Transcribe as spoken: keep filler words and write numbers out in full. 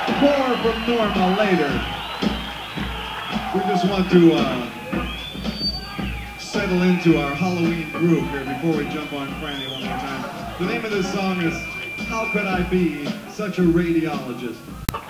More from Norma later. We just want to uh, settle into our Halloween groove here before we jump on Franny one more time. The name of this song is How Could I Be Such a Radiologist?